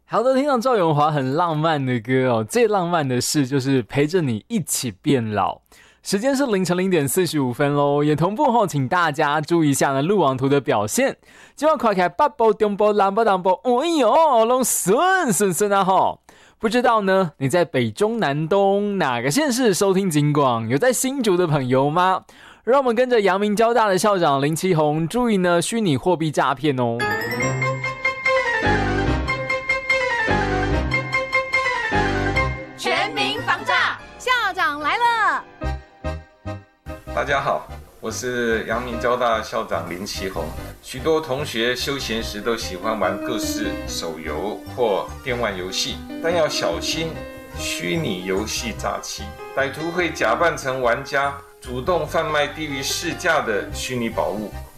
好的，听到赵咏华很浪漫的歌哦，最浪漫的事就是陪着你一起变老。时间是凌晨0:45咯，也同步后，请大家注意一下呢路网图的表现。今晚快开北部、中部、南部、东部，哎呦，拢顺啊吼！不知道呢，你在北中南东哪个县市收听警广？有在新竹的朋友吗？让我们跟着阳明交大的校长林奇宏注意呢虚拟货币诈骗哦。 全民防诈，校长来了。 大家好，我是阳明交大校长林奇宏。许多同学休闲时都喜欢玩各式手游或电玩游戏，但要小心虚拟游戏诈欺。歹徒会假扮成玩家，主动贩卖低于市价的虚拟宝物，